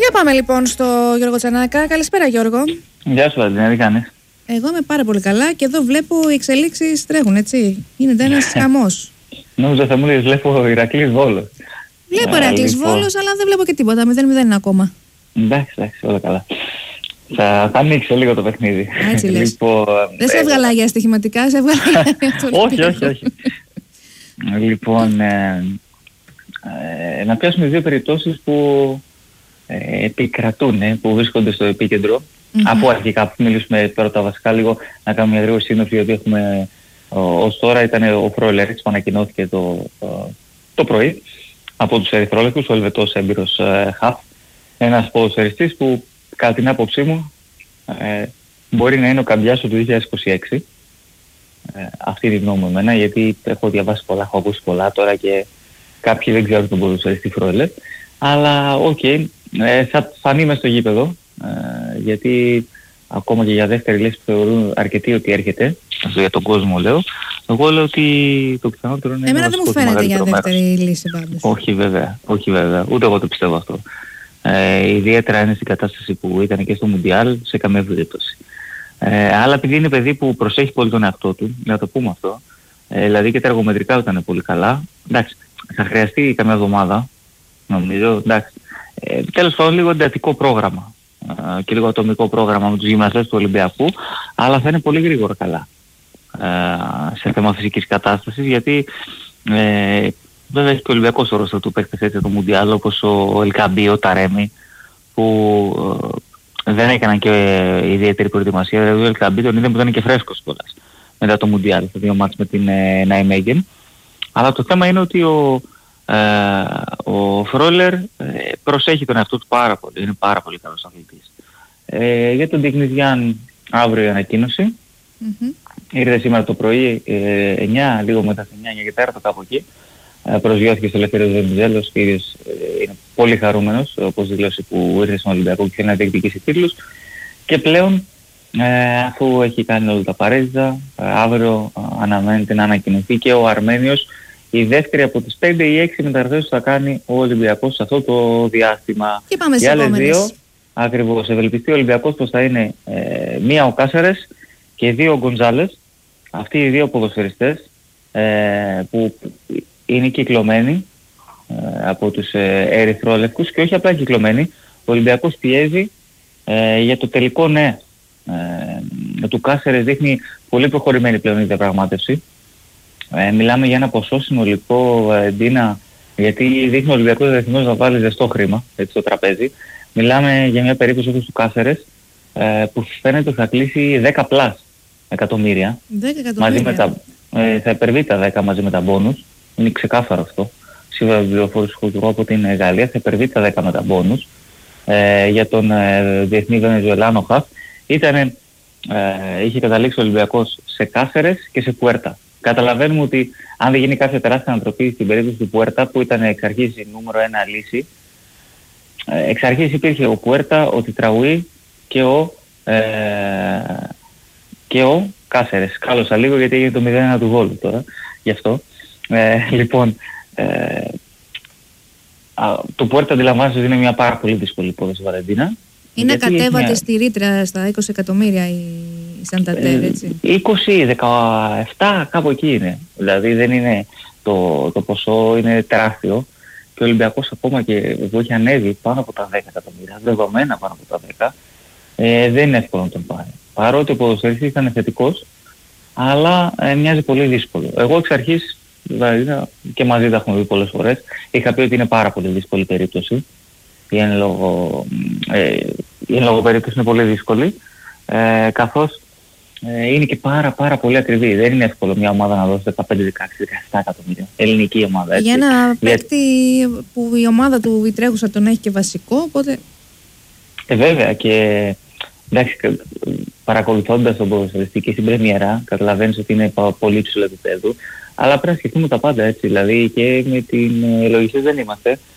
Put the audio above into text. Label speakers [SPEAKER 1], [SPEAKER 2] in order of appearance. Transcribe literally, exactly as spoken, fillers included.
[SPEAKER 1] Για πάμε λοιπόν στο Γιώργο Τσανάκα. Καλησπέρα Γιώργο.
[SPEAKER 2] Γεια σου Βαλντίνα, τι κάνεις?
[SPEAKER 1] Εγώ είμαι πάρα πολύ καλά και εδώ βλέπω οι εξελίξεις τρέχουν, έτσι. Γίνεται ένας χαμός.
[SPEAKER 2] Νόμιζα θα μου λες βλέπω Ηρακλής Βόλος.
[SPEAKER 1] Βλέπω Ηρακλής λοιπόν. Βόλος, αλλά δεν βλέπω και τίποτα. μηδέν μηδέν είναι ακόμα.
[SPEAKER 2] Εντάξει, εντάξει, όλα καλά. Θα, θα ανοίξει λίγο το παιχνίδι.
[SPEAKER 1] Έτσι λες.
[SPEAKER 2] Λοιπόν,
[SPEAKER 1] δεν σε έβγαλα για στοιχηματικά, σε έβγαλα για το
[SPEAKER 2] όχι, όχι, όχι. Λοιπόν, ε, ε, να πιάσουμε δύο περιπτώσεις που ε, επικρατούν, ε, που βρίσκονται στο επίκεντρο. Mm-hmm. Αφού αρχικά που μιλήσουμε πρώτα βασικά λίγο, να κάνουμε μια γρήγορη σύνοψη, γιατί έχουμε ως τώρα ήταν ο Φρόιλερ που ανακοινώθηκε το, το, το πρωί από τους Ερυθρόλευκους, ο Ελβετός έμπειρος ε, χαφ. Ένας ποδοσφαιριστής που κατά την άποψή μου ε, μπορεί να είναι ο Καμπιάσο του δύο χιλιάδες είκοσι έξι. Ε, αυτή είναι η γνώμη μου εμένα, γιατί έχω διαβάσει πολλά, έχω ακούσει πολλά τώρα και κάποιοι δεν ξέρουν τον ποδοσφαιριστή Φρόιλερ. Αλλά οκ, okay, ε, θα φανεί μες στο γήπεδο, ε, γιατί ακόμα και για δεύτερη λύση που θεωρούν αρκετοί ότι έρχεται, αυτό για τον κόσμο λέω, εγώ λέω ότι το πιθανότερο είναι...
[SPEAKER 1] Εμένα δεν μου φαίνεται για δεύτερη μέρος. Λύση πάντως.
[SPEAKER 2] Όχι βέβαια, όχι βέβαια, ούτε εγώ το πιστεύω αυτό. Ε, ιδιαίτερα είναι στην κατάσταση που ήταν και στο Μουντιάλ, σε καμία περίπτωση. Ε, αλλά επειδή είναι παιδί που προσέχει πολύ τον εαυτό του, να το πούμε αυτό, ε, δηλαδή και τα εργομετρικά ήταν πολύ καλά, εντάξει, θα χρειαστεί καμιά εβδομάδα, νομίζω, εντάξει. Ε, τέλος πάντων λίγο εντατικό πρόγραμμα ε, και λίγο ατομικό πρόγραμμα με τους γυμναστές του Ολυμπιακού, αλλά θα είναι πολύ γρήγορα καλά ε, σε θέμα φυσικής κατάστασης, γιατί ε, βέβαια έχει και ο Ολυμπιακός όρος του παίκτες έτσι το Μουντιάλ, όπως ο Ελκαμπή, ο Ταρέμι, που ε, δεν έκαναν και ε, ιδιαίτερη προετοιμασία. Δηλαδή ο Ελκαμπή τον είδε που ήταν και φρέσκος κιόλας μετά το Μουντιάλ, το δύο μάτς με την ε, Ναϊμέγεν. Αλλά το θέμα είναι ότι ο, ε, ο Φρόιλερ ε, προσέχει τον εαυτό του πάρα πολύ, είναι πάρα πολύ καλός αθλητής. Ε, για τον Τικνιζιάν αύριο η ανακοίνωση. Mm-hmm. Ήρθε σήμερα το πρωί, ε, εννιά, λίγο μετά τις εννιά, εννιά και τέταρτο κάπου εκεί. Ε, προσγειώθηκε στο Ελευθέριος Βενιζέλος και ίδιος ε, είναι πολύ χαρούμενος, όπως δηλώσει που ήρθε στον Ολυμπιακό και θέλει να διεκδικήσει τίτλους. Και πλέον, ε, αφού έχει κάνει όλα τα απαραίτητα, ε, αύριο ε, αναμένεται να ανακοινωθεί και ο Αρμένιος η δεύτερη από τις πέντε ή έξι μεταγραφές που θα κάνει ο Ολυμπιακός σε αυτό το διάστημα.
[SPEAKER 1] Και πάμε
[SPEAKER 2] οι άλλες δύο, ακριβώς, ευελπιστεί ο Ολυμπιακός πως θα είναι ε, μία ο Κάσερες και δύο ο Γκοντζάλες. Αυτοί οι δύο ποδοσφαιριστές ε, που είναι κυκλωμένοι ε, από τους ε, ερυθρόλευκους και όχι απλά κυκλωμένοι. Ο Ολυμπιακός πιέζει ε, για το τελικό ναι. Ε, του Κάσερες δείχνει πολύ προχωρημένη πλέον η διαπραγμάτευση. Ε, μιλάμε για ένα ποσό συνολικό, ε, Ντίνα, γιατί δείχνει ο Ολυμπιακός Διεθνώς να βάλει ζεστό χρήμα έτσι, στο τραπέζι. Μιλάμε για μια περίπτωση όπως του Κάσερες ε, που φαίνεται ότι θα κλείσει δέκα πλάς εκατομμύρια.
[SPEAKER 1] δέκα εκατομμύρια.
[SPEAKER 2] Μαζί με τα, ε, θα υπερβεί τα δέκα μαζί με τα μπόνους. Είναι ξεκάθαρο αυτό. Σύμφωνα με την πληροφόρηση του από την Γαλλία θα υπερβεί τα δέκα με τα μπόνους. Ε, για τον ε, διεθνή Βενεζουελάνο χαφ ήταν, ε, είχε καταλήξει ο Ολυμπιακός σε Κάσερες και σε Πουέρτα. Καταλαβαίνουμε ότι αν δεν γίνει κάποια τεράστια ανατροπή στην περίπτωση του Πουέρτα, που ήταν εξ αρχής η νούμερο ένα λύση, ε, εξ αρχής υπήρχε ο Πουέρτα, ο Τιτραουί και ο, ε, και ο Κάσερες. Κάλωσα λίγο γιατί έγινε το μηδέν ένα του Βόλου τώρα, γι' αυτό. Ε, λοιπόν, ε, α, το Πουέρτα αντιλαμβάνεσαι ότι είναι μια πάρα πολύ δύσκολη υπόθεση Βαλεντίνα.
[SPEAKER 1] Είναι κατέβατε μια... στη ρήτρα στα είκοσι εκατομμύρια η Σανταντέρ, έτσι.
[SPEAKER 2] είκοσι, δεκαεπτά, κάπου εκεί είναι. Δηλαδή δεν είναι το, το ποσό, είναι τεράστιο. Και ο Ολυμπιακός ακόμα και που έχει ανέβει πάνω από τα δέκα εκατομμύρια, δεδομένα πάνω από τα δέκα, ε, δεν είναι εύκολο να τον πάρει. Παρότι ο ποδοσφαιριστής ήταν θετικός, αλλά ε, μοιάζει πολύ δύσκολο. Εγώ εξ αρχής, δηλαδή, και μαζί τα έχουμε πει πολλές φορές, είχα πει ότι είναι πάρα πολύ δύσκολη περίπτωση. Η εν λόγω, ε, η εν λόγω περίπτωση είναι πολύ δύσκολη, ε, καθώς ε, είναι και πάρα πάρα πολύ ακριβή. Δεν είναι εύκολο μια ομάδα να δώσει δεκαπέντε, δεκαέξι, δεκαεπτά εκατομμύρια. Ελληνική ομάδα, έτσι.
[SPEAKER 1] Για ένα παίκτη που η ομάδα του η τρέχουσα τον έχει και βασικό, οπότε...
[SPEAKER 2] Ε, βέβαια και... Εντάξει, παρακολουθώντας τον ποδοσφαιριστή και στην πρεμιέρα, καταλαβαίνεις ότι είναι πολύ ψηλό επίπεδο, αλλά πρέπει να σκεφτούμε τα πάντα έτσι. Δηλαδή και με την ε, λογιστές δεν είμαστε.